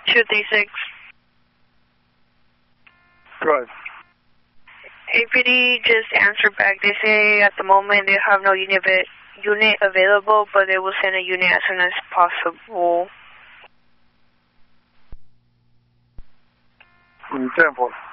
236. Go ahead. APD just answered back. They say at the moment they have no unit available, but they will send a unit as soon as possible. 10-4.